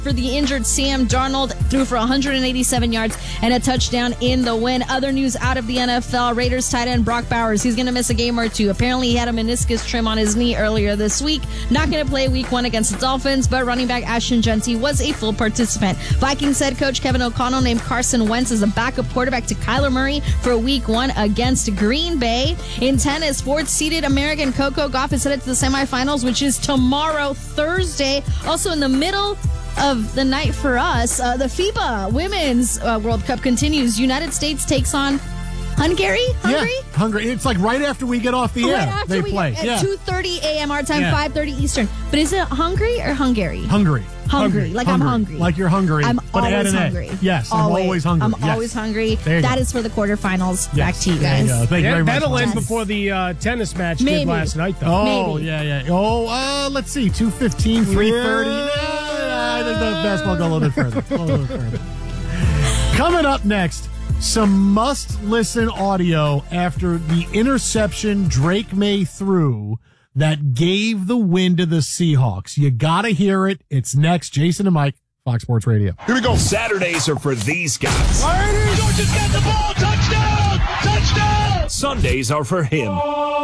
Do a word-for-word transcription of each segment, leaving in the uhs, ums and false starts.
For the injured Sam Darnold, threw for one hundred eighty-seven yards and a touchdown in the win. Other news out of the N F L, Raiders tight end Brock Bowers, he's going to miss a game or two. Apparently he had a meniscus trim on his knee earlier this week. Not going to play week one against the Dolphins, but running back Ashton Jeanty was a full participant. Vikings head coach Kevin O'Connell named Carson Wentz as a backup quarterback to Kyler Murray for week one against Green Bay. In tennis, fourth-seeded American Coco Gauff is headed to the semifinals, which is tomorrow, Thursday. Also in the middle of the night for us, uh, the FIBA Women's uh, World Cup continues. United States takes on Hungary? Hungary? Yeah, Hungary. It's like right after we get off the right air, after they we play. Get, yeah. At two thirty a.m. our time, yeah. five thirty Eastern. But is it Hungary or Hungary? Hungary. Hungry. Like hungry. I'm hungry. Like you're hungry. I'm but always add an hungry. A. Yes, always. I'm always hungry. I'm yes. always hungry. There That go. is for the quarterfinals. Yes. Back to you There guys. you go. Thank you very much. That'll end Yes. before the uh, tennis match Maybe. did last night, though. Oh, Maybe. yeah, yeah. Oh, uh, let's see. two fifteen, three thirty. Yeah, I think the basketball go a little bit further. A little bit further. Coming up next, some must-listen audio after the interception Drake May threw that gave the win to the Seahawks. You got to hear it. It's next. Jason and Mike, Fox Sports Radio. Here we go. Saturdays are for these guys. Georgia's got the ball. Touchdown! Touchdown! Sundays are for him.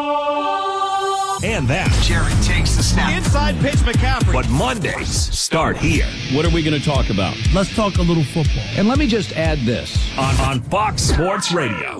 And that. Jerry takes the snap. Inside pitch, McCaffrey. But Mondays start here. What are we going to talk about? Let's talk a little football. And let me just add this. On, on Fox Sports Radio.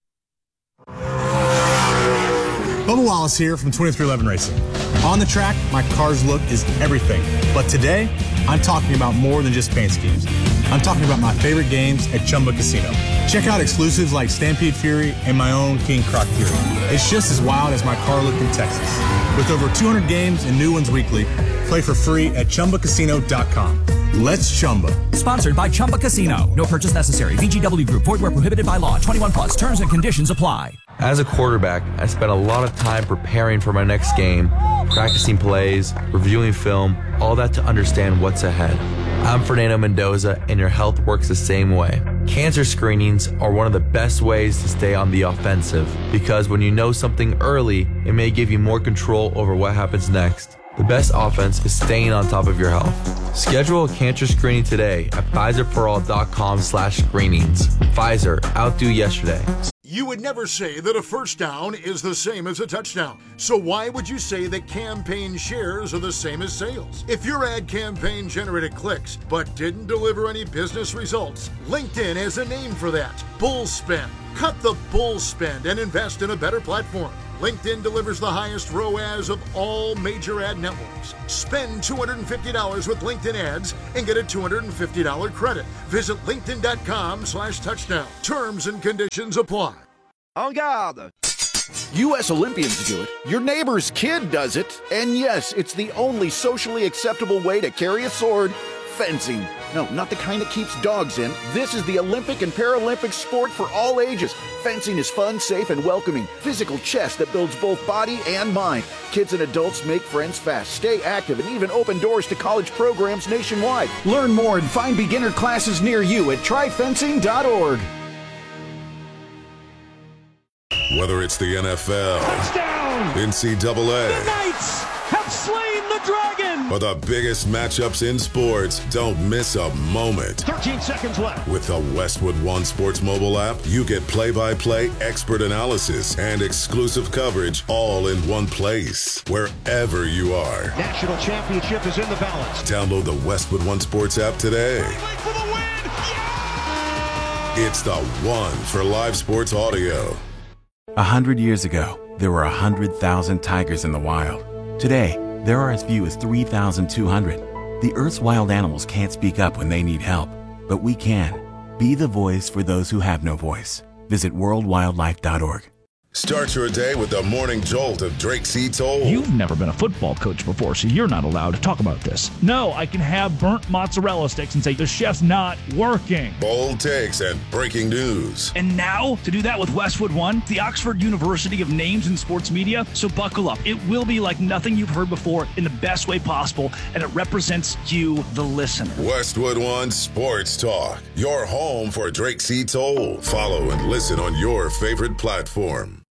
Bubba Wallace here from twenty-three eleven Racing. On the track, my car's look is everything. But today, I'm talking about more than just paint schemes. I'm talking about my favorite games at Chumba Casino. Check out exclusives like Stampede Fury and my own King Croc Fury. It's just as wild as my car look in Texas. With over two hundred games and new ones weekly, play for free at Chumba Casino dot com. Let's Chumba. Sponsored by Chumba Casino. No purchase necessary. V G W Group. Void where prohibited by law. twenty-one plus. Terms and conditions apply. As a quarterback, I spent a lot of time preparing for my next game, practicing plays, reviewing film, all that to understand what's ahead. I'm Fernando Mendoza, and your health works the same way. Cancer screenings are one of the best ways to stay on the offensive, because when you know something early, it may give you more control over what happens next. The best offense is staying on top of your health. Schedule a cancer screening today at Pfizer for all dot com slash screenings. Pfizer, outdo yesterday. You would never say that a first down is the same as a touchdown. So why would you say that campaign shares are the same as sales? If your ad campaign generated clicks but didn't deliver any business results, LinkedIn has a name for that. Bull spend. Cut the bull spend and invest in a better platform. LinkedIn delivers the highest R O A S of all major ad networks. Spend two hundred fifty dollars with LinkedIn ads and get a two hundred fifty dollars credit. Visit linkedin.com slash touchdown. Terms and conditions apply. En garde. U S Olympians do it. Your neighbor's kid does it. And yes, it's the only socially acceptable way to carry a sword. Fencing. No, not the kind that keeps dogs in. This is the Olympic and Paralympic sport for all ages. Fencing is fun, safe, and welcoming. Physical chess that builds both body and mind. Kids and adults make friends fast, stay active, and even open doors to college programs nationwide. Learn more and find beginner classes near you at try fencing dot org. Whether it's the N F L, Touchdown! N C double A, The Knights have slain the dragon! or the biggest matchups in sports, don't miss a moment. thirteen seconds left. With the Westwood One Sports mobile app, you get play-by-play expert analysis and exclusive coverage all in one place, wherever you are. National championship is in the balance. Download the Westwood One Sports app today. For the win! Yeah! It's the one for live sports audio. A hundred years ago, there were a hundred thousand tigers in the wild. Today, there are as few as three thousand two hundred. The Earth's wild animals can't speak up when they need help, but we can. Be the voice for those who have no voice. Visit world wildlife dot org. Start your day with the morning jolt of Drake C. Toll. You've never been a football coach before, so you're not allowed to talk about this. No, I can have burnt mozzarella sticks and say, the chef's not working. Bold takes and breaking news. And now, to do that with Westwood One, the Oxford University of Names in Sports Media, so buckle up. It will be like nothing you've heard before in the best way possible, and it represents you, the listener. Westwood One Sports Talk, your home for Drake C. Toll. Follow and listen on your favorite platform.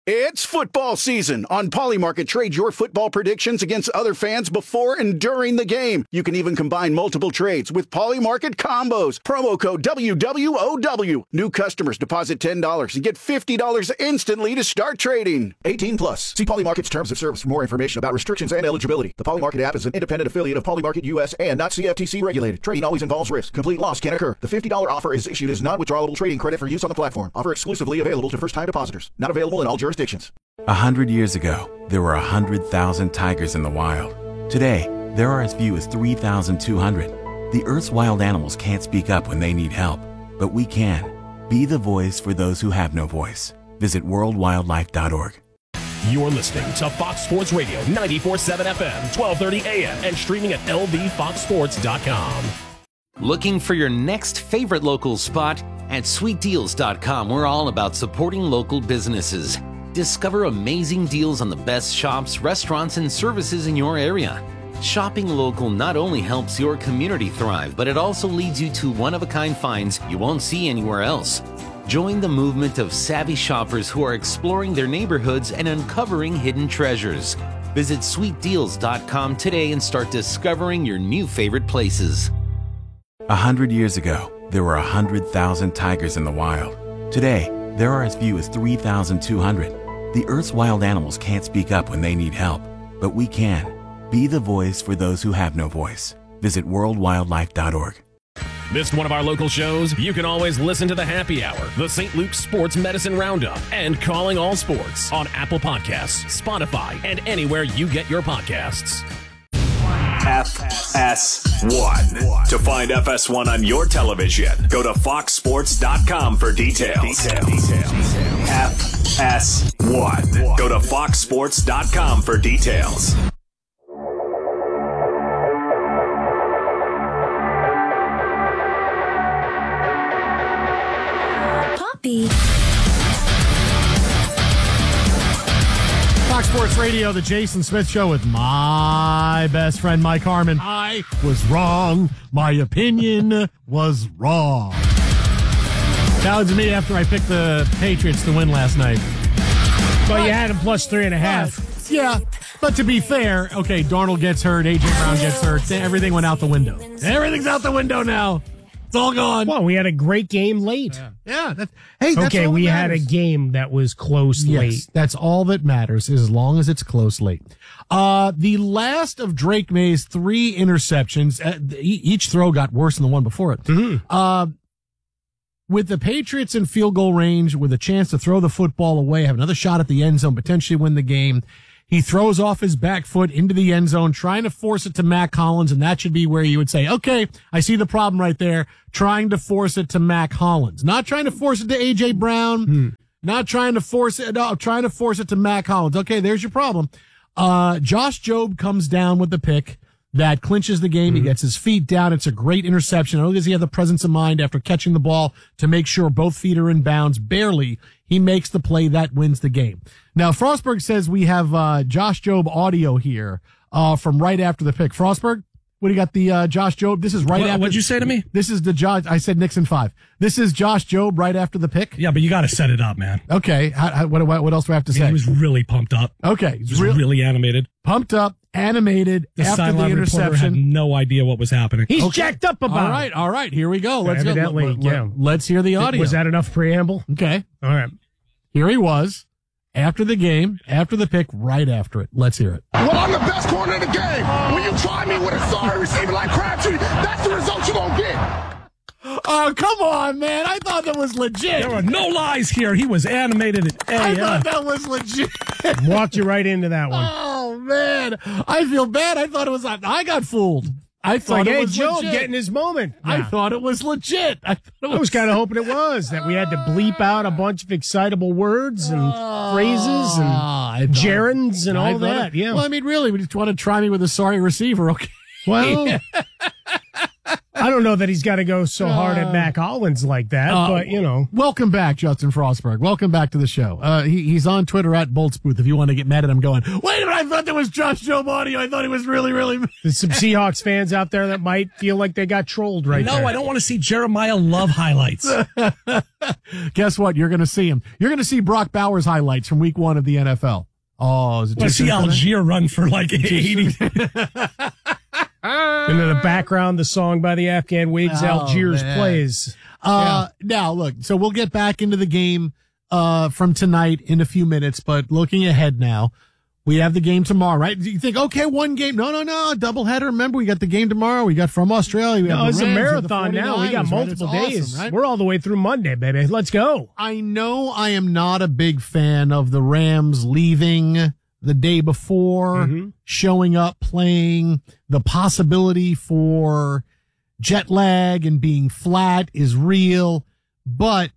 It's football season. On Polymarket, trade your football predictions against other fans before and during the game. You can even combine multiple trades with Polymarket combos. Promo code W W O W. New customers deposit ten dollars and get fifty dollars instantly to start trading. eighteen plus. See Polymarket's terms of service for more information about restrictions and eligibility. The Polymarket app is an independent affiliate of Polymarket U S and not C F T C regulated. Trading always involves risk. Complete loss can occur. The fifty dollars offer is issued as non-withdrawable trading credit for use on the platform. Offer exclusively available to first-time depositors. Not available in all jurisdictions. A hundred years ago, there were a hundred thousand tigers in the wild. Today, there are as few as three thousand two hundred. The Earth's wild animals can't speak up when they need help, but we can. Be the voice for those who have no voice. Visit world wildlife dot org. You're listening to Fox Sports Radio ninety-four point seven F M, twelve thirty A M, and streaming at L V fox sports dot com. Looking for your next favorite local spot? At sweet deals dot com, we're all about supporting local businesses. Discover amazing deals on the best shops, restaurants, and services in your area. Shopping local not only helps your community thrive, but it also leads you to one-of-a-kind finds you won't see anywhere else. Join the movement of savvy shoppers who are exploring their neighborhoods and uncovering hidden treasures. Visit sweet deals dot com today and start discovering your new favorite places. A hundred years ago, there were a hundred thousand tigers in the wild. Today, there are as few as three thousand two hundred. The Earth's wild animals can't speak up when they need help, but we can. Be the voice for those who have no voice. Visit world wildlife dot org. Missed one of our local shows? You can always listen to the Happy Hour, the Saint Luke's Sports Medicine Roundup, and Calling All Sports on Apple Podcasts, Spotify, and anywhere you get your podcasts. F S one. To find F S one on your television, go to fox sports dot com for details. details. F S one. Go to fox sports dot com for details. Poppy. Fox Sports Radio, the Jason Smith Show with my best friend, Mike Harmon. I was wrong. My opinion was wrong. That was me after I picked the Patriots to win last night. But you had them plus three and a half. Uh, yeah, but to be fair, okay, Darnold gets hurt, A J Brown gets hurt, everything went out the window. Everything's out the window now. It's all gone. Well, we had a great game late. Yeah, yeah that, hey, that's okay, all that we had matters. a game that was close yes, late. That's all that matters, as long as it's close late. Uh, the last of Drake May's three interceptions, uh, each throw got worse than the one before it. Mm-hmm. Uh, with the Patriots in field goal range, with a chance to throw the football away, have another shot at the end zone, potentially win the game, he throws off his back foot into the end zone, trying to force it to Mac Hollins, and that should be where you would say, okay, I see the problem right there, trying to force it to Mac Hollins. Not trying to force it to A J Brown, Hmm. not trying to force it, no, trying to force it to Mac Hollins. Okay, there's your problem. Uh, Josh Jobe comes down with the pick that clinches the game. Mm-hmm. He gets his feet down. It's a great interception. Not only does he have the presence of mind after catching the ball to make sure both feet are in bounds, barely, he makes the play that wins the game. Now, Frostberg says we have uh, Josh Jobe audio here uh, from right after the pick. Frostberg, what do you got? The uh, Josh Jobe. This is right what, after. What'd you say to me? This is the Josh. I said Nixon five. This is Josh Jobe right after the pick. Yeah, but you got to set it up, man. Okay. How, how, what, what else do I have to I mean, say? He was really pumped up. Okay. He was real, really animated. Pumped up, animated The after the sideline reporter had interception. no idea what was happening. He's Okay. jacked up about All right. All right. Here we go. Let's Evidently, go. Let, yeah. let, let's hear the audio. Was that enough preamble? Okay. All right. Here he was after the game, after the pick, right after it. Let's hear it. Well, I'm the best corner in the game. When you try me with a sorry receiver like Crabtree, that's the result you're going to get. Oh, come on, man. I thought that was legit. There were no lies here. He was animated at I A thought F. that was legit. Walked you right into that one. Oh, man. I feel bad. I thought it was, I got fooled. I It's thought like, it hey, was Joe, legit. getting his moment. I Nah. thought it was legit. I, thought it I was kind of hoping it was, that we had to bleep out a bunch of excitable words and phrases and Ah, I thought- gerunds and I all thought that. it- Yeah. Well, I mean, really, we just want to try me with a sorry receiver, okay? Well, I don't know that he's got to go so hard at Mac Hollins like that, uh, but, you know. Welcome back, Justin Frostberg. Welcome back to the show. Uh, he, he's on Twitter at Bolts Booth if you want to get mad at him going, wait a minute, I thought that was Josh Giamatti. I thought he was really, really... There's some Seahawks fans out there that might feel like they got trolled right no, there. No, I don't want to see Jeremiah Love highlights. Guess what? You're going to see him. You're going to see Brock Bowers highlights from week one of the N F L. Oh, is it I see Algier run for like eighty. And in the background, the song by the Afghan Wigs, oh, Algiers man. plays. Uh, yeah. Now, look, so we'll get back into the game uh, from tonight in a few minutes, but looking ahead now, we have the game tomorrow, right? You think, okay, one game. No, no, no, doubleheader. Remember, we got the game tomorrow. We got from Australia. We no, have it's the a Rams, marathon the now. We got multiple right? days. Awesome, right? We're all the way through Monday, baby. Let's go. I know I am not a big fan of the Rams leaving the day before, mm-hmm. showing up, playing. The possibility for jet lag and being flat is real, but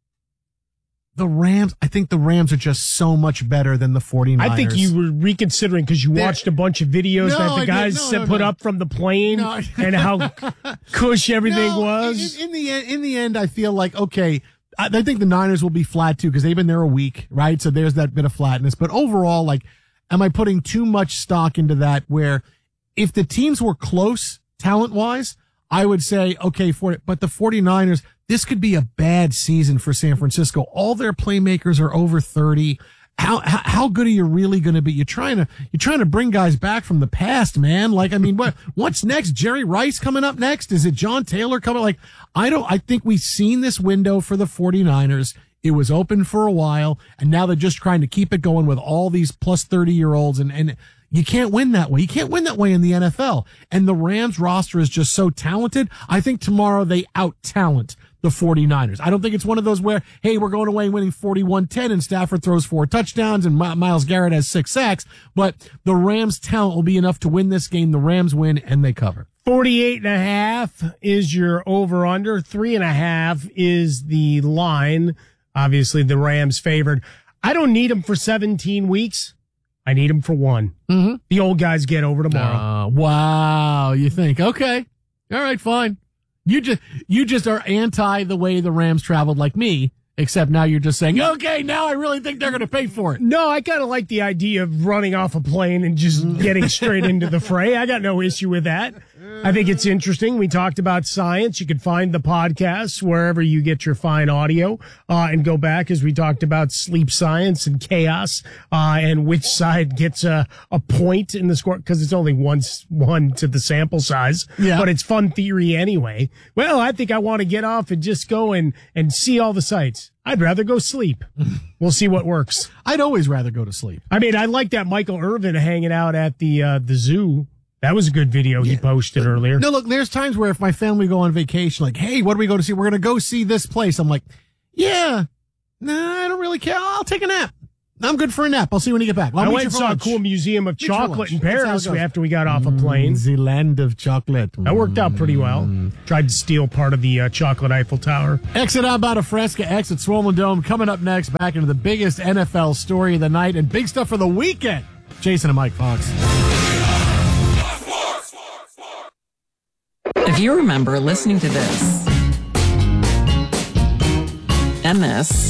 the Rams, I think the Rams are just so much better than the 49ers. I think you were reconsidering because you They're, watched a bunch of videos no, that the guys no, no, put no. up from the plane no. and how cush everything no, was. In, in the end, in the end, I feel like, okay, I, I think the Niners will be flat too because they've been there a week, right? So there's that bit of flatness. But overall, like, am I putting too much stock into that where if the teams were close talent-wise, I would say, okay, for it. But the 49ers, this could be a bad season for San Francisco. All their playmakers are over thirty. How, how, how good are you really going to be? You're trying to, you're trying to bring guys back from the past, man. Like, I mean, what, what's next? Jerry Rice coming up next? Is it John Taylor coming? Like, I don't, I think we've seen this window for the 49ers. It was open for a while, and now they're just trying to keep it going with all these plus thirty year olds. And, and you can't win that way. You can't win that way in the N F L. And the Rams roster is just so talented. I think tomorrow they out talent the 49ers. I don't think it's one of those where, hey, we're going away and winning forty-one ten and Stafford throws four touchdowns and Myles Garrett has six sacks. But the Rams talent will be enough to win this game. The Rams win and they cover. forty-eight and a half is your over under. Three and a half is the line. Obviously the Rams favored. I don't need them for seventeen weeks. I need them for one. Mm-hmm. The old guys get over tomorrow. Uh, wow. You think, okay. All right, fine. You just, you just are anti the way the Rams traveled like me, except now you're just saying, okay, now I really think they're going to pay for it. No, I kind of like the idea of running off a plane and just getting straight into the fray. I got no issue with that. I think it's interesting. We talked about science. You can find the podcast wherever you get your fine audio, uh, and go back as we talked about sleep science and chaos, uh, and which side gets a, a point in the score because it's only one, one to the sample size. Yeah. But it's fun theory anyway. Well, I think I want to get off and just go and, and see all the sights. I'd rather go sleep. We'll see what works. I'd always rather go to sleep. I mean, I like that Michael Irvin hanging out at the, uh, the zoo. That was a good video he posted earlier. No, look, there's times where if my family go on vacation, like, hey, what do we go to see? We're going to go see this place. I'm like, yeah, nah, I don't really care. I'll take a nap. I'm good for a nap. I'll see you when you get back. I'll I meet went you and for saw lunch. a cool museum of Meet you for chocolate lunch. in That's how it Paris goes. after we got off a plane. Mm, the land of chocolate. That worked out pretty well. Tried to steal part of the uh, chocolate Eiffel Tower. Exit out about a Fresca, exit Swollen Dome. Coming up next, back into the biggest N F L story of the night and big stuff for the weekend. Jason and Mike Fox. If you remember listening to this and this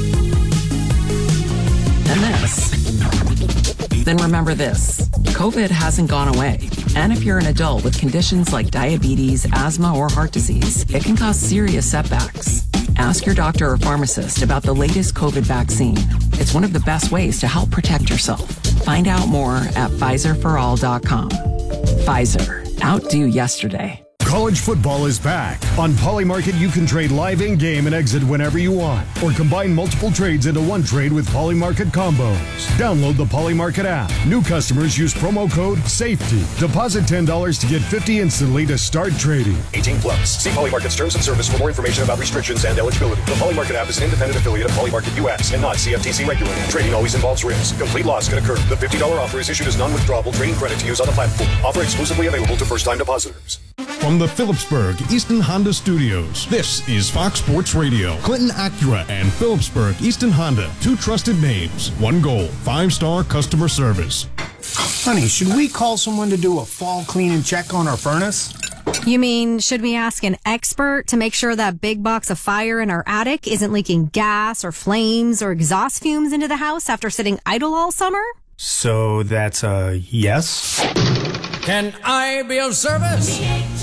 and this, then remember this. COVID hasn't gone away. And if you're an adult with conditions like diabetes, asthma, or heart disease, it can cause serious setbacks. Ask your doctor or pharmacist about the latest COVID vaccine. It's one of the best ways to help protect yourself. Find out more at Pfizer for all dot com. Pfizer. Outdo yesterday. College football is back. On Polymarket, you can trade live in-game and exit whenever you want, or combine multiple trades into one trade with Polymarket combos. Download the Polymarket app. New customers use promo code SAFETY. Deposit ten dollars to get fifty dollars instantly to start trading. eighteen plus. See Polymarket's terms and service for more information about restrictions and eligibility. The Polymarket app is an independent affiliate of Polymarket U S and not C F T C regulated. Trading always involves risk. Complete loss can occur. The fifty dollars offer is issued as non-withdrawable trading credit to use on the platform. Offer exclusively available to first-time depositors. From the Phillipsburg Easton Honda Studios, this is Fox Sports Radio. Clinton Acura and Phillipsburg Easton Honda, two trusted names, one goal, five-star customer service. Honey, should we call someone to do a fall clean and check on our furnace? You mean, should we ask an expert to make sure that big box of fire in our attic isn't leaking gas or flames or exhaust fumes into the house after sitting idle all summer? So that's a yes? Can I be of service?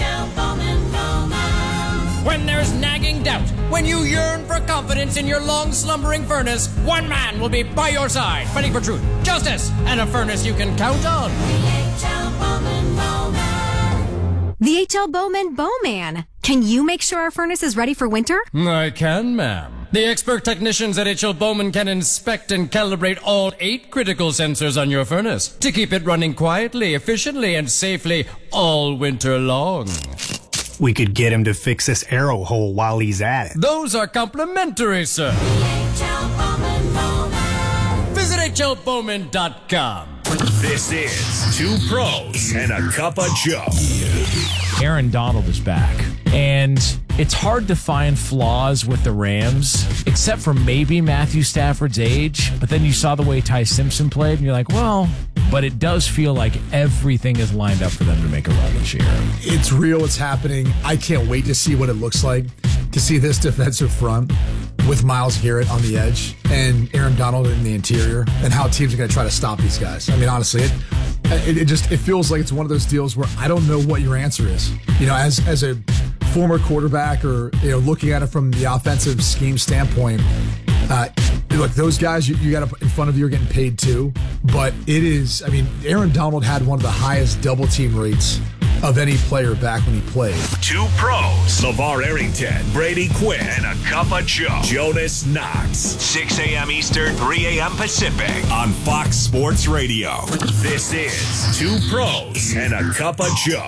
When there's nagging doubt, when you yearn for confidence in your long slumbering furnace, one man will be by your side, fighting for truth, justice, and a furnace you can count on. The H L Bowman Bowman. Can you make sure our furnace is ready for winter? I can, ma'am. The expert technicians at H L Bowman can inspect and calibrate all eight critical sensors on your furnace to keep it running quietly, efficiently, and safely all winter long. We could get him to fix this arrow hole while he's at it. Those are complimentary, sir. Visit H L Bowman dot com. This is Two Pros and a Cup of Joe. Aaron Donald is back, and it's hard to find flaws with the Rams, except for maybe Matthew Stafford's age. But then you saw the way Ty Simpson played, and you're like, well, but it does feel like everything is lined up for them to make a run this year. It's real. It's happening. I can't wait to see what it looks like, to see this defensive front with Myles Garrett on the edge and Aaron Donald in the interior, and how teams are going to try to stop these guys. I mean, honestly, it, it it just it feels like it's one of those deals where I don't know what your answer is. You know, as as a former quarterback, or you know, looking at it from the offensive scheme standpoint, uh, look, those guys you, you got to put in front of you are getting paid too. But it is, I mean, Aaron Donald had one of the highest double team rates of any player back when he played. Two Pros, LeVar Arrington, Brady Quinn, and a Cup of Joe, Jonas Knox. six a.m. Eastern, three a.m. Pacific on Fox Sports Radio. This is Two Pros and a Cup of Joe.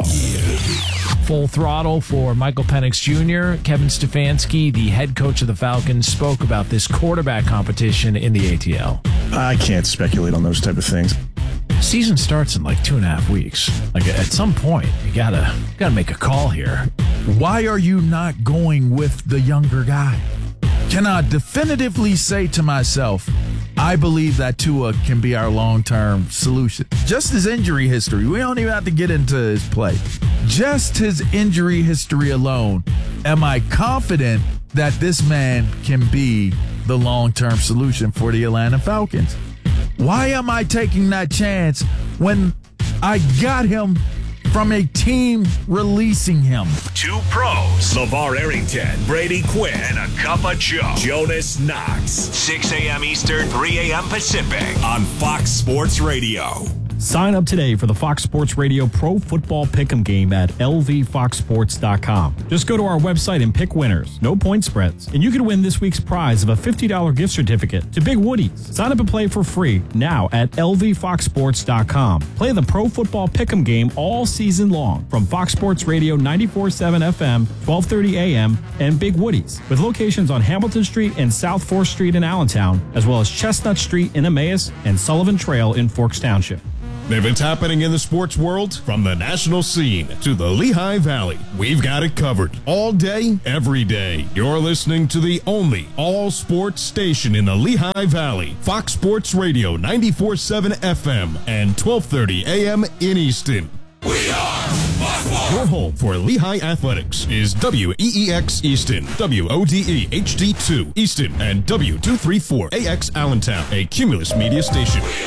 Full throttle for Michael Penix Junior Kevin Stefanski, the head coach of the Falcons, spoke about this quarterback competition in the A T L. I can't speculate on those type of things. Season starts in like two and a half weeks. Like at some point, you gotta gotta make a call here. Why are you not going with the younger guy? Can I definitively say to myself, I believe that Tua can be our long-term solution? Just his injury history. We don't even have to get into his play. Just his injury history alone. Am I confident that this man can be the long-term solution for the Atlanta Falcons? Why am I taking that chance when I got him from a team releasing him? Two Pros, LeVar Arrington, Brady Quinn, and a Cup of Joe, Jonas Knox. six a.m. Eastern, three a.m. Pacific on Fox Sports Radio. Sign up today for the Fox Sports Radio Pro Football Pick'em game at L V fox sports dot com. Just go to our website and pick winners. No point spreads. And you can win this week's prize of a fifty dollars gift certificate to Big Woody's. Sign up and play for free now at L V fox sports dot com. Play the Pro Football Pick'em game all season long from Fox Sports Radio ninety-four point seven F M, twelve thirty A M, and Big Woody's, with locations on Hamilton Street and South fourth Street in Allentown, as well as Chestnut Street in Emmaus and Sullivan Trail in Forks Township. If it's happening in the sports world, from the national scene to the Lehigh Valley, we've got it covered. All day, every day. You're listening to the only all-sports station in the Lehigh Valley. Fox Sports Radio ninety-four point seven F M and twelve thirty A M in Easton. We are Your home for Lehigh Athletics is W E E X Easton, W O D E H D two Easton, and W two thirty-four A X Allentown, a Cumulus media station. We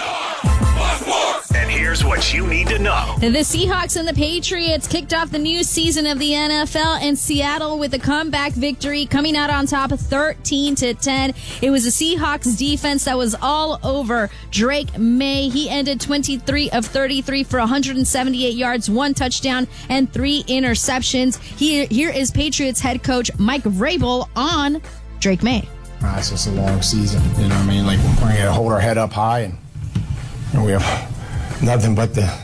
are And here's what you need to know. The Seahawks and the Patriots kicked off the new season of the N F L in Seattle with a comeback victory, coming out on top thirteen to ten. It was a Seahawks defense that was all over Drake May. He ended twenty-three of thirty-three for one hundred seventy-eight yards, one touchdown, and three interceptions. Here, here is Patriots head coach Mike Vrabel on Drake May. Uh, it's just a long season, you know what I mean? Like, we're going to hold our head up high, and, and we have nothing but the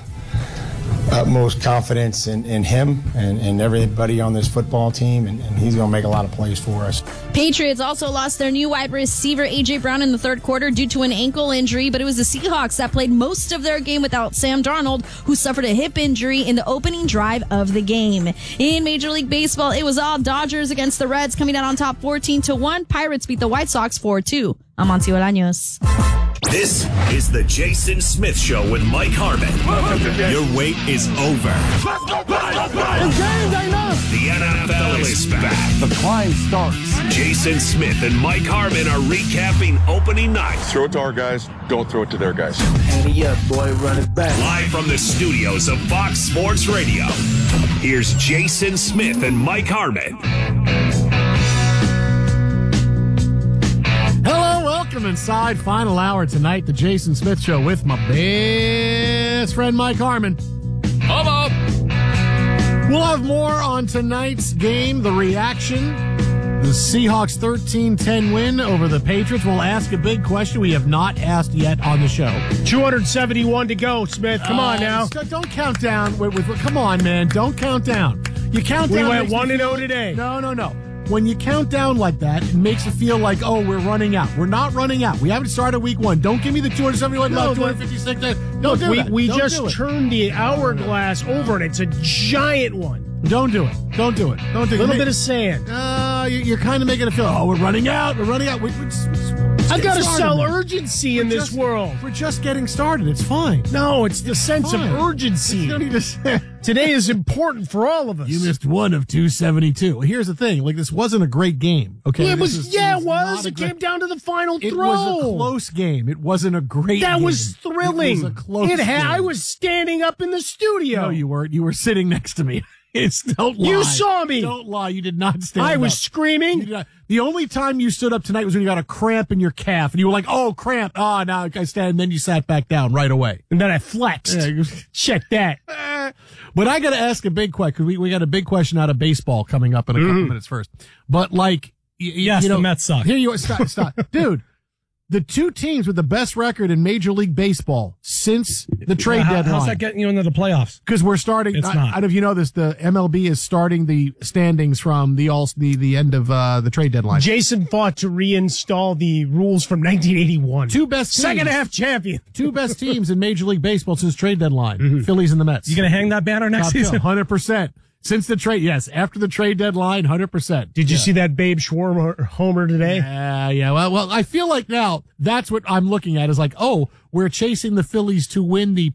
utmost confidence in, in him and, and everybody on this football team, and, and he's going to make a lot of plays for us. Patriots also lost their new wide receiver, A J. Brown, in the third quarter due to an ankle injury, but it was the Seahawks that played most of their game without Sam Darnold, who suffered a hip injury in the opening drive of the game. In Major League Baseball, it was all Dodgers against the Reds, coming out on top fourteen to one. Pirates beat the White Sox four two. I'm Monty Olaños. This is the Jason Smith Show with Mike Harmon. Your wait is over. Let's go play! Let's play! It's game day now! The N F L is back. The climb starts. Jason Smith and Mike Harmon are recapping opening night. Throw it to our guys. Don't throw it to their guys. Handy up, boy. Run it back. Live from the studios of Fox Sports Radio. Here's Jason Smith and Mike Harmon. Hello, welcome inside. Final hour tonight, the Jason Smith Show with my best friend Mike Harmon. Hello. We'll have more on tonight's game, the reaction. The Seahawks thirteen ten win over the Patriots. We'll ask a big question we have not asked yet on the show. two hundred seventy-one to go, Smith. Come uh, on now. Don't count down. With, with, come on, man. Don't count down. You count we down. We went one and oh today. No, no, no. When you count down like that, it makes it feel like, oh, we're running out. We're not running out. We haven't started week one. Don't give me the two hundred seventy-one, no, two hundred fifty-six. Don't look, do we, that. We Don't just do turned the hourglass over, and it's a giant one. Don't do it. Don't do it. Don't do it. A little bit of sand. Uh, you're kind of making it feel, oh, we're running out. We're running out. We, we're just, we're just I've got to started, sell man. urgency we're in just, this world. We're just getting started. It's fine. No, it's the it's sense fine. of urgency. You don't need to say. Today is important for all of us. You missed one of two seventy-two. Well, here's the thing. Like, this wasn't a great game. Okay. Yeah, it was. is, yeah, it it was. was. It great, came down to the final it throw. It was a close game. It wasn't a great that game. was thrilling. It was a close it had, game. I was standing up in the studio. No, you weren't. You were sitting next to me. It's don't lie. You saw me. Don't lie. You did not stand I up. was screaming. Not, the only time you stood up tonight was when you got a cramp in your calf, and you were like, "Oh, cramp! Oh, now I stand." And then you sat back down right away, and then I flexed. Yeah, check that. But I got to ask a big question. We we got a big question out of baseball coming up in a couple mm. minutes first. But like, y- yes, you know, the Mets suck. Here you are. Stop, stop, dude. The two teams with the best record in Major League Baseball since the trade yeah, how, deadline. How's that getting you into the playoffs? Because we're starting. It's I, not. I don't know if you know this. The M L B is starting the standings from the all the, the end of uh, the trade deadline. Jason fought to reinstall the rules from nineteen eighty-one. Two best teams, second half champion. Two best teams in Major League Baseball since trade deadline. Mm-hmm. Phillies and the Mets. You gonna hang that banner next Top season? one hundred percent. Since the trade, yes. After the trade deadline, one hundred percent. Did you yeah. see that Babe Schwarber homer today? Yeah, yeah. Well, well, I feel like now that's what I'm looking at is like, oh, we're chasing the Phillies to win the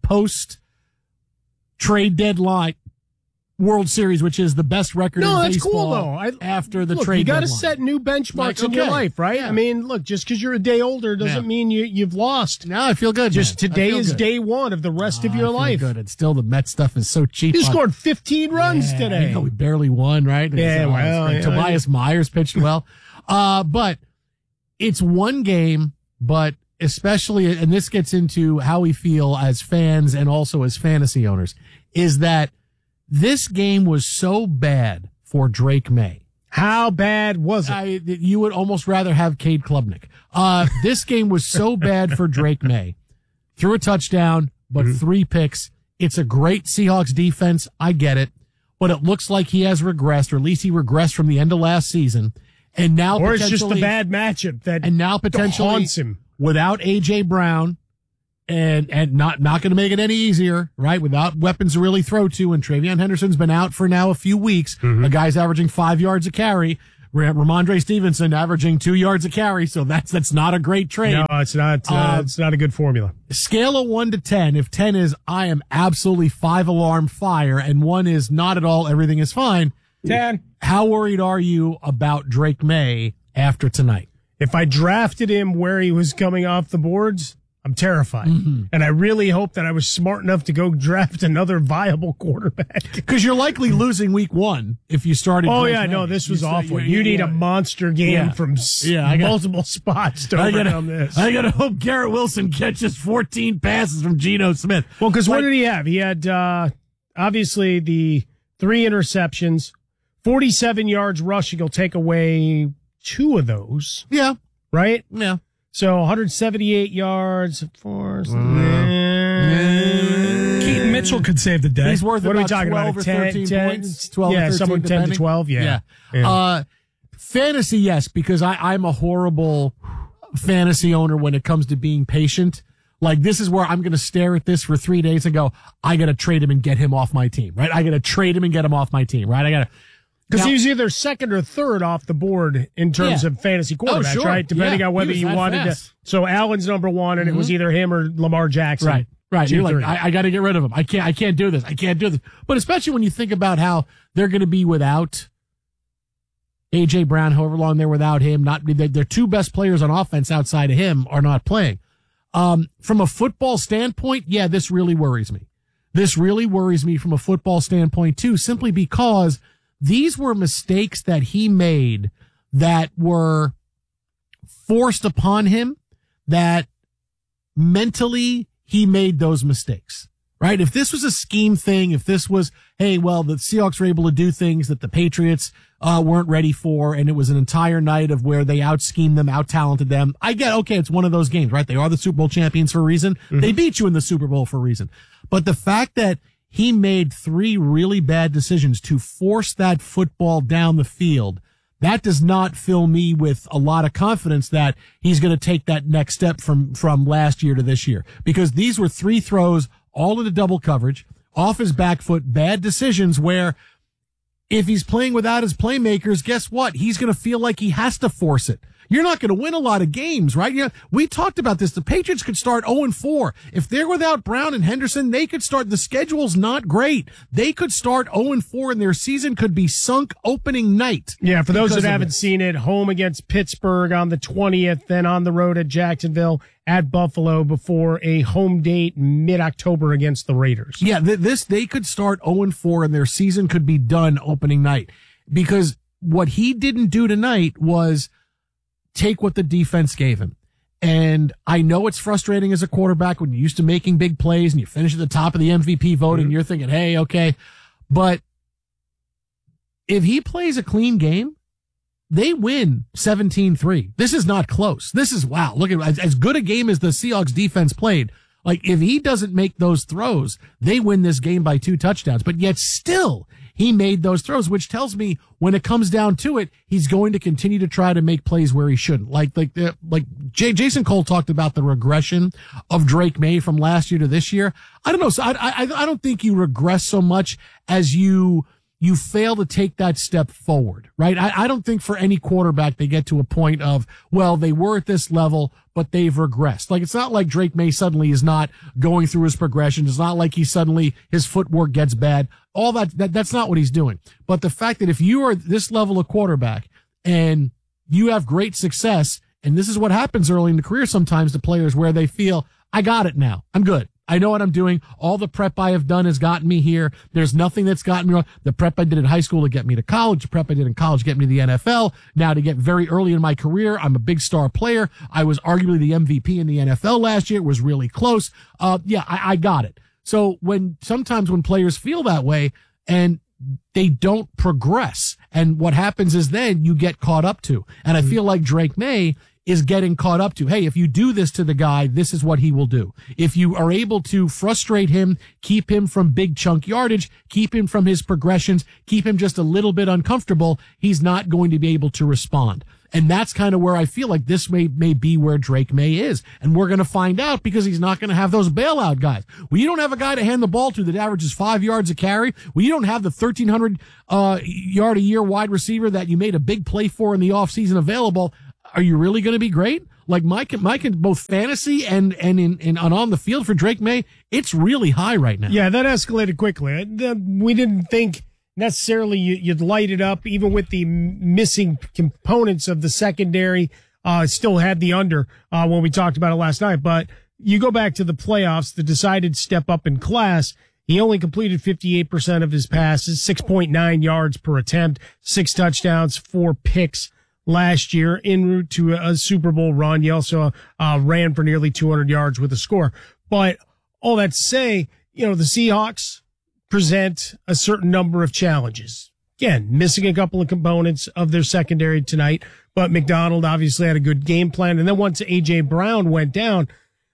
post-trade deadline World Series, which is the best record no, in that's baseball cool, though. I, after the look, trade you got to deadline. set new benchmarks like, in okay. your life, right? Yeah. I mean, look, just because you're a day older doesn't yeah. mean you, you've lost. No, I feel good. Just man. today is good. day one of the rest oh, of your I feel life. Good. And still, the Met stuff is so cheap. You on, scored fifteen runs yeah, today. You know, we barely won, right? Yeah, so, well, yeah, Tobias yeah. Myers pitched well, uh, but it's one game. But especially, and this gets into how we feel as fans and also as fantasy owners, is that this game was so bad for Drake May. How bad was it? I, you would almost rather have Cade Klubnik. Uh, this game was so bad for Drake May. Threw a touchdown, but mm-hmm. three picks. It's a great Seahawks defense. I get it. But it looks like he has regressed, or at least he regressed from the end of last season. And now or it's just a bad matchup that and now potentially haunts him. Without A J Brown. And and not not going to make it any easier, right? Without weapons to really throw to, and Travion Henderson's been out for now a few weeks. Mm-hmm. A guy's averaging five yards a carry. Ramondre Stevenson averaging two yards a carry, so that's that's not a great trade. No, it's not. Uh, uh, it's not a good formula. Scale of one to ten. If ten is I am absolutely five alarm fire, and one is not at all, everything is fine. Ten. How worried are you about Drake May after tonight? If I drafted him where he was coming off the boards, I'm terrified. Mm-hmm. And I really hope that I was smart enough to go draft another viable quarterback. Because you're likely losing week one if you started. Oh, yeah, May. no, this was you awful. Start, you, you need yeah. a monster game yeah. from yeah, I got, multiple spots to I gotta, overcome this. I got to hope Garrett Wilson catches fourteen passes from Geno Smith. Well, because like, what did he have? He had, uh, obviously, the three interceptions, forty-seven yards rushing. He'll take away two of those. Yeah. Right? Yeah. So one hundred seventy-eight yards, of course. Mm. Keaton Mitchell could save the day. He's worth what about are we talking twelve about? or ten, thirteen ten, points. twelve yeah, or thirteen, someone ten depending. to twelve. Yeah. yeah. yeah. Uh, fantasy, yes, because I, I'm a horrible fantasy owner when it comes to being patient. Like, this is where I'm going to stare at this for three days and go, I got to trade him and get him off my team, right? I got to trade him and get him off my team, right? I got to. Because Now- he was either second or third off the board in terms Yeah. of fantasy quarterbacks, Oh, sure. right? Depending Yeah, on whether he was you that wanted fast. to. So Allen's number one, and it was Mhm. either him or Lamar Jackson. Right, right. Two, You're like, three. I, I got to get rid of him. I can't. I can't do this. I can't do this. But especially when you think about how they're going to be without A J Brown, however long they're without him. Not their their two best players on offense outside of him are not playing. Um, from a football standpoint, yeah, this really worries me. This really worries me from a football standpoint too, simply because these were mistakes that he made that were forced upon him, that mentally he made those mistakes, right? If this was a scheme thing, if this was, hey, well, the Seahawks were able to do things that the Patriots uh, weren't ready for, and it was an entire night of where they out-schemed them, out-talented them, I get, okay, it's one of those games, right? They are the Super Bowl champions for a reason. Mm-hmm. They beat you in the Super Bowl for a reason. But the fact that he made three really bad decisions to force that football down the field, that does not fill me with a lot of confidence that he's going to take that next step from, from last year to this year. Because these were three throws, all into double coverage, off his back foot, bad decisions where if he's playing without his playmakers, guess what? He's going to feel like he has to force it. You're not going to win a lot of games, right? You know, we talked about this. The Patriots could start oh and four. If they're without Brown and Henderson, they could start, the schedule's not great. They could start oh and four and their season could be sunk opening night. Yeah, for those because that of haven't this. seen it, home against Pittsburgh on the twentieth, then on the road at Jacksonville, at Buffalo before a home date mid-October against the Raiders. Yeah, th- this, they could start oh and four and their season could be done opening night, because what he didn't do tonight was take what the defense gave him. And I know it's frustrating as a quarterback when you're used to making big plays and you finish at the top of the M V P voting, mm-hmm. You're thinking, hey, okay. But if he plays a clean game, they win seventeen three. This is not close. This is, wow, look at as, as good a game as the Seahawks defense played. Like, if he doesn't make those throws, they win this game by two touchdowns. But yet still, he made those throws, which tells me when it comes down to it, he's going to continue to try to make plays where he shouldn't. Like, like, the, like J- Jason Cole talked about the regression of Drake May from last year to this year. I don't know. So I, I, I don't think you regress so much as you, you fail to take that step forward, right? I, I don't think for any quarterback they get to a point of, well, they were at this level, but they've regressed. Like, it's not like Drake May suddenly is not going through his progression. It's not like he suddenly, his footwork gets bad. All that, that, that's not what he's doing. But the fact that if you are this level of quarterback and you have great success, and this is what happens early in the career sometimes to players where they feel, I got it now. I'm good. I know what I'm doing. All the prep I have done has gotten me here. There's nothing that's gotten me wrong. The prep I did in high school to get me to college, the prep I did in college to get me to the N F L. Now to get very early in my career, I'm a big star player. I was arguably the M V P in the N F L last year. It was really close. Uh, yeah, I, I got it. So when, sometimes when players feel that way and they don't progress, and what happens is then you get caught up to. And I feel like Drake May is getting caught up to, hey, if you do this to the guy, this is what he will do. If you are able to frustrate him, keep him from big chunk yardage, keep him from his progressions, keep him just a little bit uncomfortable, he's not going to be able to respond. And that's kind of where I feel like this may, may be where Drake May is. And we're going to find out because he's not going to have those bailout guys. Well, you don't have a guy to hand the ball to that averages five yards a carry. Well, you don't have the thirteen hundred, uh, yard a year wide receiver that you made a big play for in the offseason available. Are you really going to be great? Like Mike, Mike, in both fantasy and, and in, and on the field for Drake May, it's really high right now. Yeah, that escalated quickly. We didn't think necessarily you'd light it up, even with the missing components of the secondary. Uh, still had the under, uh, when we talked about it last night. But you go back to the playoffs, the decided step up in class. He only completed fifty-eight percent of his passes, six point nine yards per attempt, six touchdowns, four picks last year en route to a, a Super Bowl run. He also uh, ran for nearly two hundred yards with a score. But all that to say, you know, the Seahawks present a certain number of challenges. Again, missing a couple of components of their secondary tonight, but McDonald obviously had a good game plan. And then once A J Brown went down,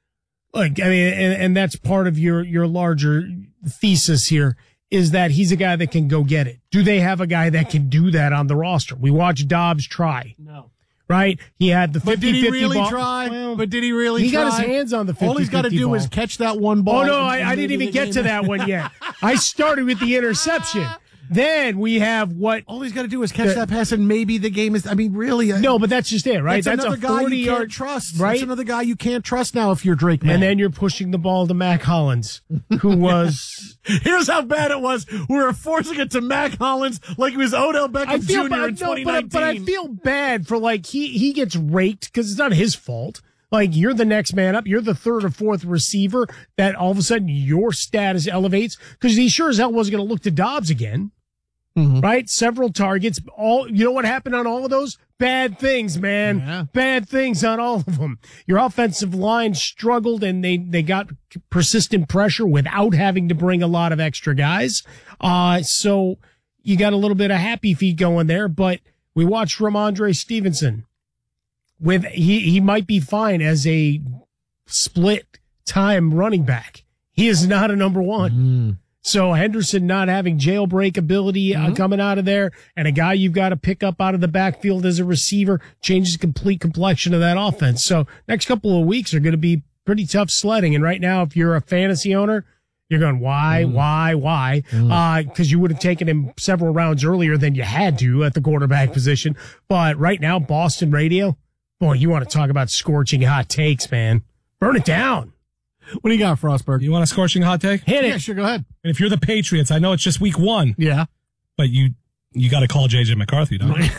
like, I mean, and, and that's part of your, your larger thesis here, is that he's a guy that can go get it. Do they have a guy that can do that on the roster? We watched Dobbs try. No. Right? He had the fifty fifty ball. But did he really ball. try? Well, but did he really he try? He got his hands on the fifty fifty All he's got to do ball. is catch that one ball. Oh, no, and, I, and I didn't even get to that one yet. I started with the interception. then we have what all he's got to do is catch the, that pass, and maybe the game is. I mean, really? No, but that's just it, right? That's, that's another a guy you can't yard trust. right? That's another guy you can't trust now if you're Drake May. And then you're pushing the ball to Mac Hollins, who was. Here's how bad it was. We were forcing it to Mac Hollins like it was Odell Beckham I feel Junior bad, in twenty nineteen. No, but, but I feel bad for like he he gets raked because it's not his fault. Like, you're the next man up. You're the third or fourth receiver that all of a sudden your status elevates because he sure as hell wasn't going to look to Dobbs again. Mm-hmm. Right? Several targets. All, you know what happened on all of those? Bad things, man. Yeah. Bad things on all of them. Your offensive line struggled and they, they got persistent pressure without having to bring a lot of extra guys. Uh, so you got a little bit of happy feet going there, but we watched Ramondre Stevenson. With he, he might be fine as a split time running back. He is not a number one. Mm. So Henderson not having jailbreak ability mm-hmm. uh, coming out of there, and a guy you've got to pick up out of the backfield as a receiver changes the complete complexion of that offense. So next couple of weeks are going to be pretty tough sledding. And right now, if you're a fantasy owner, you're going, why, mm. why, why? Mm. Uh, cause you would have taken him several rounds earlier than you had to at the quarterback position. But right now, Boston radio, boy, you want to talk about scorching hot takes, man. Burn it down. What do you got, Frostberg? You want a scorching hot take? Hit it. Yeah, sure, go ahead. And if you're the Patriots, I know it's just week one. Yeah. But you you got to call J J McCarthy, don't you?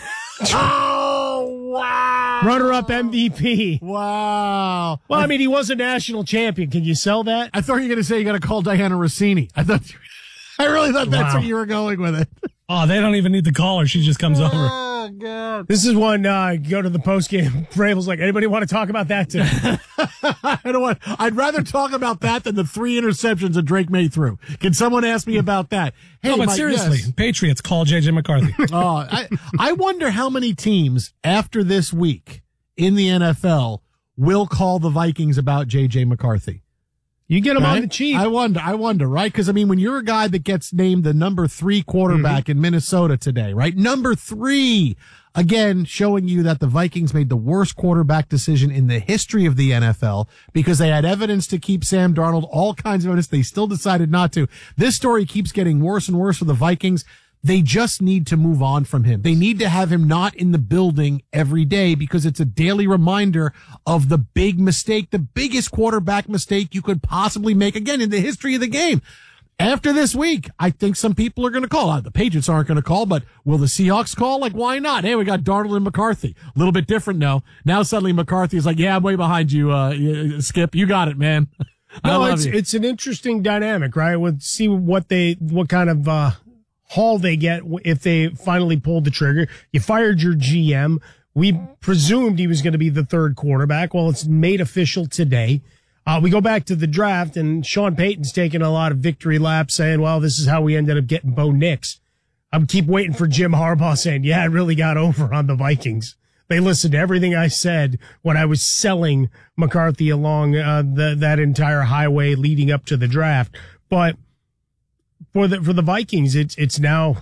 Oh, wow. Runner-up M V P. Wow. Well, I mean, he was a national champion. Can you sell that? I thought you were going to say you got to call Diana Rossini. I thought, I really thought that's wow. where you were going with it. Oh, they don't even need to call her. She just comes over. Oh, God. This is when uh, go to the post game. Vrabel's like, anybody want to talk about that today? I don't want. I'd rather talk about that than the three interceptions that Drake May threw. Can someone ask me about that? Hey, no, but Mike, seriously, yes. Patriots call J J McCarthy. oh, I, I wonder how many teams after this week in the N F L will call the Vikings about J J McCarthy. You get him right? on the cheap. I wonder, I wonder, right? Because, I mean, when you're a guy that gets named the number three quarterback mm-hmm. in Minnesota today, right? Number three, again, showing you that the Vikings made the worst quarterback decision in the history of the N F L because they had evidence to keep Sam Darnold, all kinds of evidence. They still decided not to. This story keeps getting worse and worse for the Vikings. They just need to move on from him. They need to have him not in the building every day because it's a daily reminder of the big mistake, the biggest quarterback mistake you could possibly make, again, in the history of the game. After this week, I think some people are going to call. Uh, the Patriots aren't going to call, but will the Seahawks call? Like, why not? Hey, we got Darnold and McCarthy. A little bit different now. Now suddenly McCarthy is like, yeah, I'm way behind you, uh, Skip. You got it, man. No, it's, you. it's an interesting dynamic, right? We'll see what they, what kind of, uh, haul they get if they finally pulled the trigger. You fired your G M. We presumed he was going to be the third quarterback. Well, it's made official today. Uh, we go back to the draft, and Sean Payton's taking a lot of victory laps saying, well, this is how we ended up getting Bo Nix. I'm keep waiting for Jim Harbaugh saying, yeah, it really got over on the Vikings. They listened to everything I said when I was selling McCarthy along uh, the, that entire highway leading up to the draft. But For the for the Vikings, it's it's now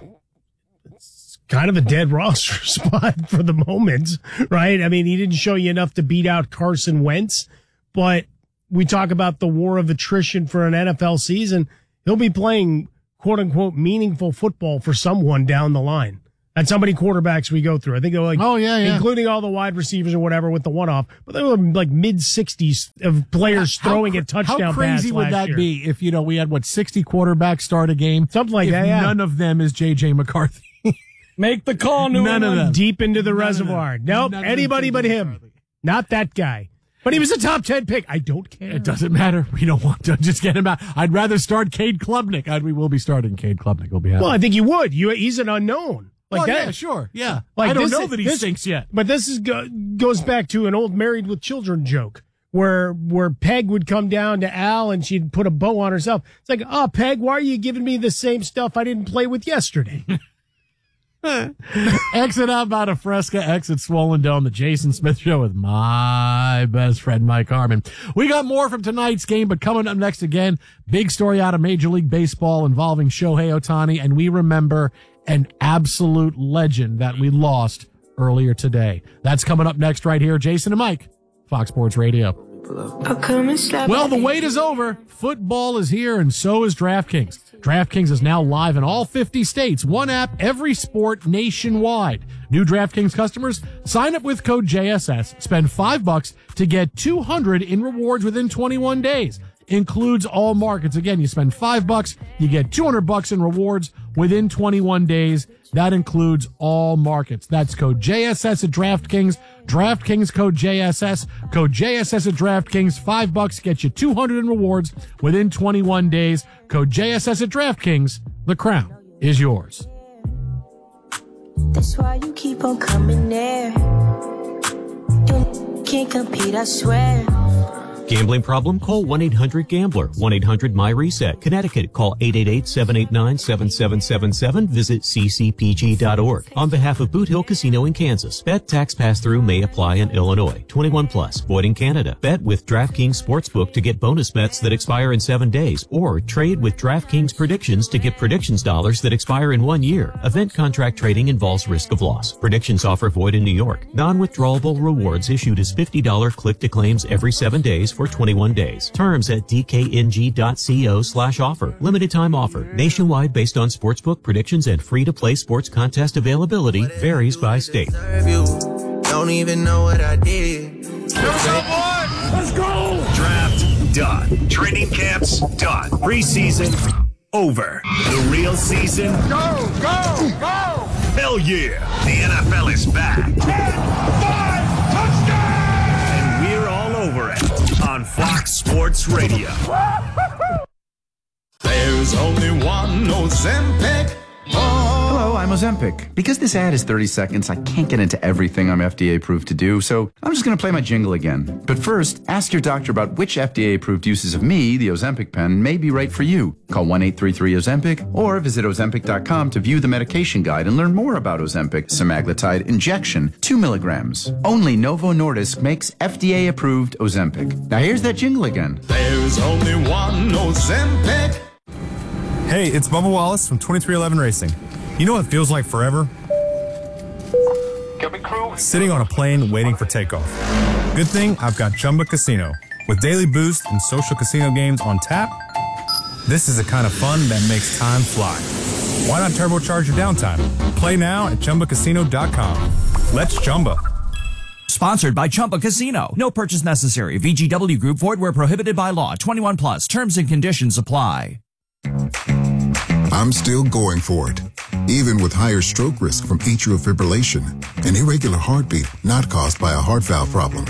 it's kind of a dead roster spot for the moment, right? I mean, he didn't show you enough to beat out Carson Wentz, but we talk about the war of attrition for an N F L season. He'll be playing quote unquote meaningful football for someone down the line. That's how many quarterbacks we go through. I think they're like, oh yeah, yeah, including all the wide receivers or whatever with the one off, but they were like mid sixties of players how, throwing a touchdown pass. How crazy would that year. be if, you know, we had what, sixty quarterbacks start a game? Something like if that, yeah. None of them is J J McCarthy. Make the call, New None England. of them. Deep into the None reservoir. Nope, None anybody but him. McCarthy. Not that guy. But he was a top ten pick. I don't care. It doesn't matter. We don't want to just get him out. I'd rather start Cade Klubnik. I'd, we will be starting Cade Klubnik. We'll be happy. Well, I think you would. You, he's an unknown. Like oh, that. Yeah, sure. Yeah. Like I don't this, know that he this, stinks yet. But this is go, goes back to an old Married with Children joke where where Peg would come down to Al and she'd put a bow on herself. It's like, oh, Peg, why are you giving me the same stuff I didn't play with yesterday? Exit out out of Fresca, exit Swollen Dome, the Jason Smith Show with my best friend, Mike Harmon. We got more from tonight's game, but coming up next again, big story out of Major League Baseball involving Shohei Ohtani, and we remember an absolute legend that we lost earlier today. That's coming up next right here. Jason and Mike, Fox Sports Radio. Well, the wait is over. Football is here, and so is DraftKings. DraftKings is now live in all fifty states. One app, every sport nationwide. New DraftKings customers, sign up with code J S S. Spend five bucks to get two hundred in rewards within twenty-one days. Includes all markets. Again, you spend five bucks, you get two hundred bucks in rewards within twenty-one days. That includes all markets. That's code J S S at DraftKings. DraftKings code J S S. Code J S S at DraftKings. Five bucks gets you two hundred in rewards within twenty-one days. Code J S S at DraftKings. The crown is yours. That's why you keep on coming there. You can't compete, I swear. Gambling problem? Call one eight hundred gambler. one eight hundred my reset. Connecticut, call eight eight eight, seven eight nine, seven seven seven seven. Visit c c p g dot org. On behalf of Boot Hill Casino in Kansas, bet tax pass-through may apply in Illinois. twenty-one plus, void in Canada. Bet with DraftKings Sportsbook to get bonus bets that expire in seven days, or trade with DraftKings Predictions to get predictions dollars that expire in one year. Event contract trading involves risk of loss. Predictions offer void in New York. Non-withdrawable rewards issued as fifty dollars click-to-claims every seven days for twenty-one days. Terms at d k n g dot co slash offer. Limited time offer. Nationwide based on sportsbook predictions and free-to-play sports contest availability. Varies by state. Don't even know what I did. Let's go! Draft done. Training camps done. Preseason over. The real season. Go, go, go! Hell yeah! The N F L is back. ten, five, touchdown! And we're all over it on Fox Sports Radio. There's only one Ozempic. Hello, I'm Ozempic. Because this ad is thirty seconds, I can't get into everything I'm F D A approved to do, so I'm just going to play my jingle again. But first, ask your doctor about which F D A approved uses of me, the Ozempic pen, may be right for you. Call one eight three three Ozempic or visit Ozempic dot com to view the medication guide and learn more about Ozempic semaglutide injection, two milligrams. Only Novo Nordisk makes F D A approved Ozempic. Now here's that jingle again. There's only one Ozempic. Hey, it's Bubba Wallace from twenty-three eleven Racing. You know what feels like forever? Sitting on a plane waiting for takeoff. Good thing I've got Chumba Casino. With daily boost and social casino games on tap, this is the kind of fun that makes time fly. Why not turbocharge your downtime? Play now at chumba casino dot com. Let's Chumba. Sponsored by Chumba Casino. No purchase necessary. V G W Group. Void where prohibited by law. twenty-one plus. Terms and conditions apply. I'm still going for it, even with higher stroke risk from atrial fibrillation, an irregular heartbeat not caused by a heart valve problem.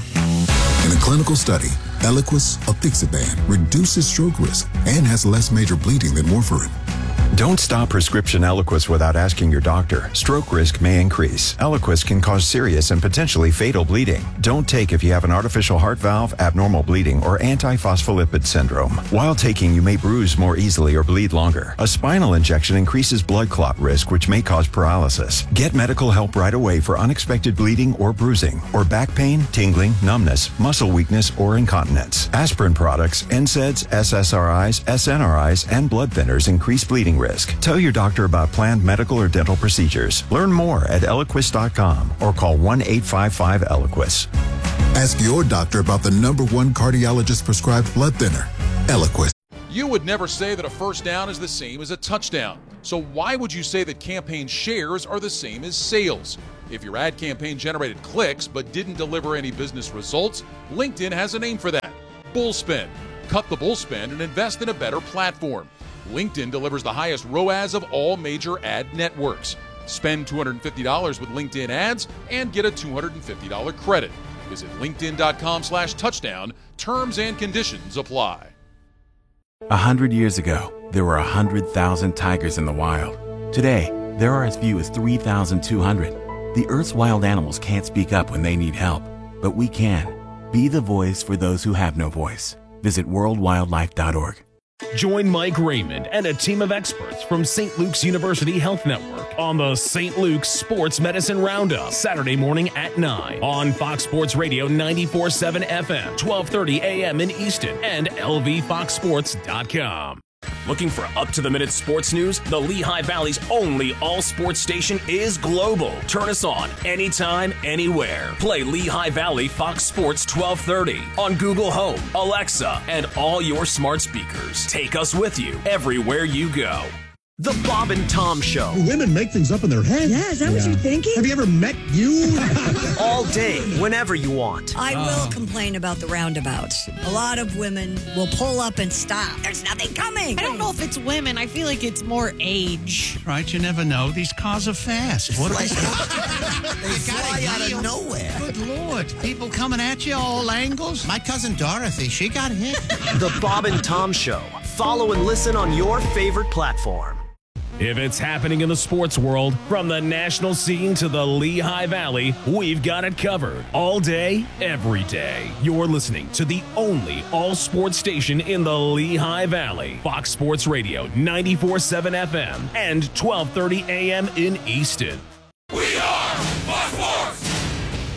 In a clinical study, Eliquis, apixaban, reduces stroke risk and has less major bleeding than warfarin. Don't stop prescription Eliquis without asking your doctor. Stroke risk may increase. Eliquis can cause serious and potentially fatal bleeding. Don't take if you have an artificial heart valve, abnormal bleeding, or antiphospholipid syndrome. While taking, you may bruise more easily or bleed longer. A spinal injection increases blood clot risk, which may cause paralysis. Get medical help right away for unexpected bleeding or bruising, or back pain, tingling, numbness, muscle weakness, or incontinence. Aspirin products, N SAIDs, S S R Is, S N R Is, and blood thinners increase bleeding risk. Tell your doctor about planned medical or dental procedures. Learn more at Eliquis dot com or call one eight five five Eliquis. Ask your doctor about the number one cardiologist prescribed blood thinner, Eliquis. You would never say that a first down is the same as a touchdown. So why would you say that campaign shares are the same as sales? If your ad campaign generated clicks but didn't deliver any business results, LinkedIn has a name for that. Bullspin. Cut the bullspin and invest in a better platform. LinkedIn delivers the highest R O A S of all major ad networks. Spend two hundred fifty dollars with LinkedIn ads and get a two hundred fifty dollars credit. Visit linkedin.com slash touchdown. Terms and conditions apply. A hundred years ago, there were a hundred thousand tigers in the wild. Today, there are as few as three thousand two hundred. The Earth's wild animals can't speak up when they need help, but we can. Be the voice for those who have no voice. Visit world wildlife dot org. Join Mike Raymond and a team of experts from Saint Luke's University Health Network on the Saint Luke's Sports Medicine Roundup, Saturday morning at nine on Fox Sports Radio ninety-four point seven F M, twelve thirty A M in Easton, and L V fox sports dot com. Looking for up-to-the-minute sports news? The Lehigh Valley's only all-sports station is global. Turn us on anytime, anywhere. Play Lehigh Valley Fox Sports twelve thirty on Google Home, Alexa, and all your smart speakers. Take us with you everywhere you go. The Bob and Tom Show. Women make things up in their head. Yeah, is that yeah. what you're thinking? Have you ever met you? All day, whenever you want. I uh. will complain about the roundabouts. A lot of women will pull up and stop. There's nothing coming. I don't know if it's women. I feel like it's more age. Right, you never know. These cars are fast. What are they? They fly out of nowhere. Good Lord. People coming at you all angles. My cousin Dorothy, she got hit. The Bob and Tom Show. Follow and listen on your favorite platform. If it's happening in the sports world, from the national scene to the Lehigh Valley, we've got it covered. All day, every day. You're listening to the only all-sports station in the Lehigh Valley. Fox Sports Radio, ninety-four point seven F M and twelve thirty A M in Easton. We are Fox Sports!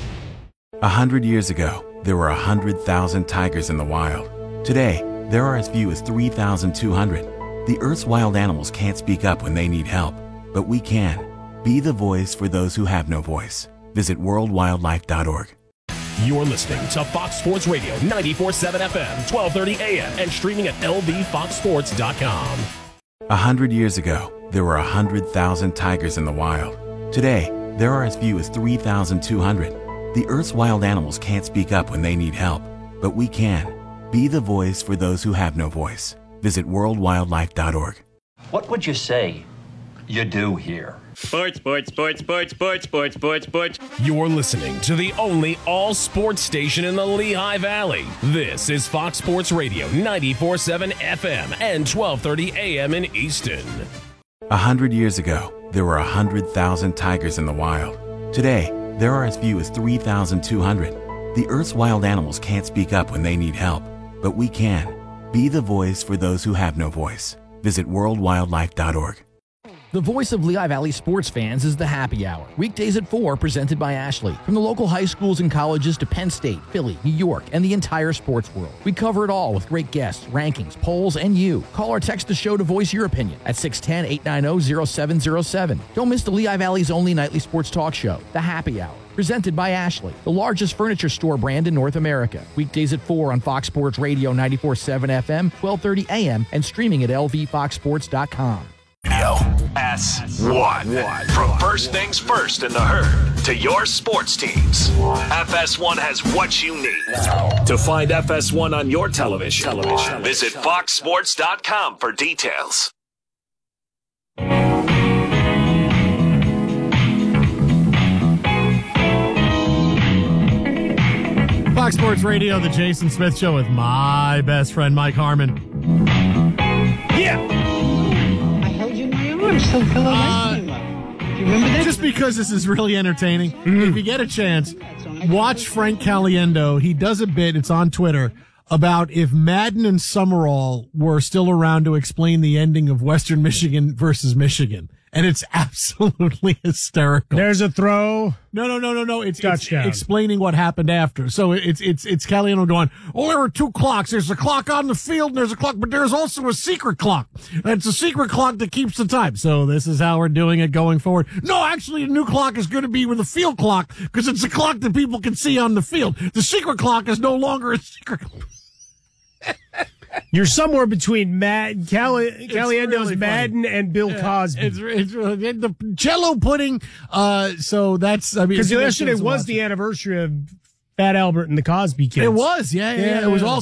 A hundred years ago, there were a hundred thousand tigers in the wild. Today, there are as few as three thousand two hundred. The Earth's wild animals can't speak up when they need help, but we can. Be the voice for those who have no voice. Visit world wildlife dot org. You're listening to Fox Sports Radio, ninety-four point seven F M, twelve thirty A M, and streaming at L V fox sports dot com. A hundred years ago, there were a hundred thousand tigers in the wild. Today, there are as few as three thousand two hundred. The Earth's wild animals can't speak up when they need help, but we can. Be the voice for those who have no voice. Visit world wildlife dot org. What would you say you do here? Sports, sports, sports, sports, sports, sports, sports, sports. You're listening to the only all-sports station in the Lehigh Valley. This is Fox Sports Radio, ninety-four point seven F M and twelve thirty A M in Easton. A hundred years ago, there were a hundred thousand tigers in the wild. Today, there are as few as three thousand two hundred. The Earth's wild animals can't speak up when they need help, but we can. Be the voice for those who have no voice. Visit world wildlife dot org. The voice of Lehigh Valley sports fans is the Happy Hour. Weekdays at four, presented by Ashley. From the local high schools and colleges to Penn State, Philly, New York, and the entire sports world. We cover it all with great guests, rankings, polls, and you. Call or text the show to voice your opinion at six one zero, eight nine zero, zero seven zero seven. Don't miss the Lehigh Valley's only nightly sports talk show, The Happy Hour. Presented by Ashley, the largest furniture store brand in North America. Weekdays at four on Fox Sports Radio, ninety-four point seven F M, twelve thirty A M, and streaming at L V fox sports dot com. F S one. From first things first in the herd to your sports teams, F S one has what you need. To find F S one on your television, television. Visit fox sports dot com for details. Fox Sports Radio, the Jason Smith Show with my best friend, Mike Harmon. Yeah! I held you in my arms so hello, uh, do you remember that? Just because this is really entertaining, mm-hmm. if you get a chance, watch Frank Caliendo. He does a bit, it's on Twitter, about if Madden and Summerall were still around to explain the ending of Western Michigan versus Michigan. And it's absolutely hysterical. There's a throw. No, no, no, no, no. It's, it's explaining what happened after. So it's, it's, it's Caliendo going, oh, there were two clocks. There's a clock on the field and there's a clock, but there's also a secret clock. It's a secret clock that keeps the time. So this is how we're doing it going forward. No, actually, the new clock is going to be with the field clock because it's a clock that people can see on the field. The secret clock is no longer a secret clock. You're somewhere between Mad, Cali, Caliendo's really Madden and Bill yeah, Cosby. It's, it's really, the Jello pudding. Uh, so that's, I mean, because yesterday was the anniversary of Fat Albert and the Cosby Kids. It was, yeah, yeah. yeah. It was all